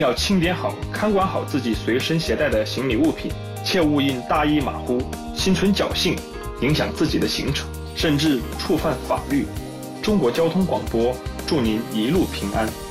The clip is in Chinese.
要清点好、看管好自己随身携带的行李物品，切勿因大意马虎、心存侥幸，影响自己的行程，甚至触犯法律。中国交通广播祝您一路平安。